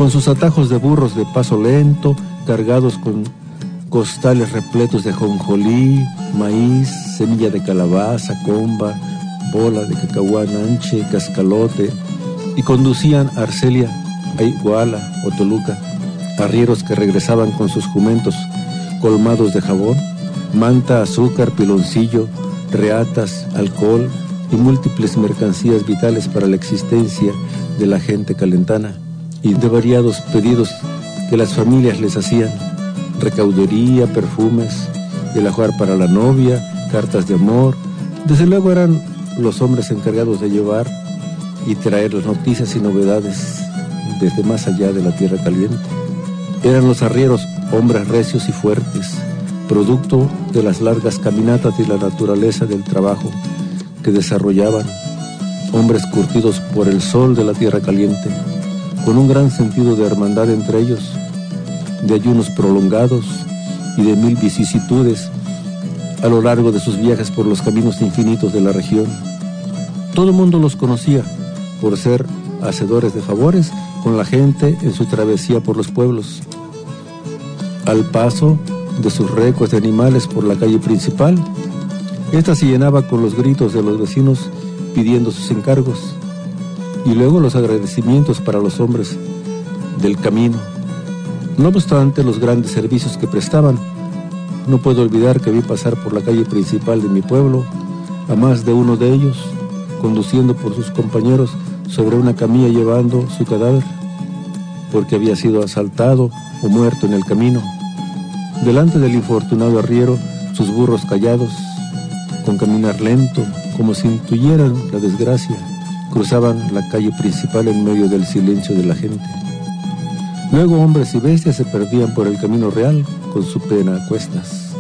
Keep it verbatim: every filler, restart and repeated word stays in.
con sus atajos de burros de paso lento, cargados con costales repletos de jonjolí, maíz, semilla de calabaza, comba, bola de cacahuán anche, cascalote, y conducían a Arcelia, a Iguala o Toluca, arrieros que regresaban con sus jumentos colmados de jabón, manta, azúcar, piloncillo, reatas, alcohol y múltiples mercancías vitales para la existencia de la gente calentana, y de variados pedidos que las familias les hacían: recaudería, perfumes, el ajuar para la novia, cartas de amor. Desde luego eran los hombres encargados de llevar y traer las noticias y novedades desde más allá de la tierra caliente. Eran los arrieros hombres recios y fuertes, producto de las largas caminatas y la naturaleza del trabajo que desarrollaban, hombres curtidos por el sol de la tierra caliente, con un gran sentido de hermandad entre ellos, de ayunos prolongados y de mil vicisitudes a lo largo de sus viajes por los caminos infinitos de la región. Todo el mundo los conocía por ser hacedores de favores con la gente en su travesía por los pueblos. Al paso de sus recos de animales por la calle principal, esta se llenaba con los gritos de los vecinos pidiendo sus encargos, y luego los agradecimientos para los hombres del camino. No obstante los grandes servicios que prestaban, no puedo olvidar que vi pasar por la calle principal de mi pueblo a más de uno de ellos, conduciendo por sus compañeros sobre una camilla llevando su cadáver, porque había sido asaltado o muerto en el camino. Delante del infortunado arriero, sus burros callados, con caminar lento, como si intuyeran la desgracia, cruzaban la calle principal en medio del silencio de la gente. Luego hombres y bestias se perdían por el camino real con su pena a cuestas.